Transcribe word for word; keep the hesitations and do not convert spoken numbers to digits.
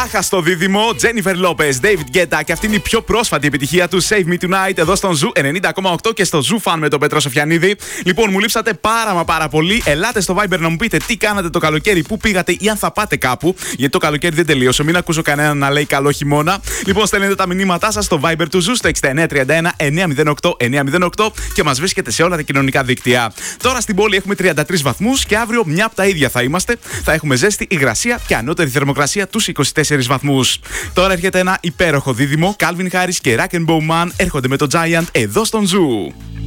Άχαστο δίδυμο, Jennifer Lopez, David Guetta, και αυτή είναι η πιο πρόσφατη επιτυχία του, Save Me Tonight, εδώ στον Ζου ενενήντα κόμμα οκτώ και στο Ζου Fan με τον Πέτρο Σοφιανίδη. Λοιπόν, μου λείψατε πάρα μα πάρα πολύ. Ελάτε στο Viber να μου πείτε τι κάνατε το καλοκαίρι, πού πήγατε ή αν θα πάτε κάπου. Γιατί το καλοκαίρι δεν τελείωσε. Μην ακούσω κανέναν να λέει καλό χειμώνα. Λοιπόν, στέλνετε τα μηνύματά σας στο Viber του Ζου στο έξι εννιά τρία ένα εννιά μηδέν οκτώ εννιά μηδέν οκτώ και μας βρίσκεται σε όλα τα κοινωνικά δίκτυα. Τώρα στην πόλη έχουμε τριάντα τρεις βαθμούς και αύριο μια από τα ίδια θα είμαστε. Θα έχουμε ζέστη, υγρασία και ανώτερη θερμοκρασία τους είκοσι τέσσερις βαθμούς. Τώρα έρχεται ένα υπέροχο δίδυμο. Calvin Harris και Rack and Bowman έρχονται με το Giant εδώ στον Ζου.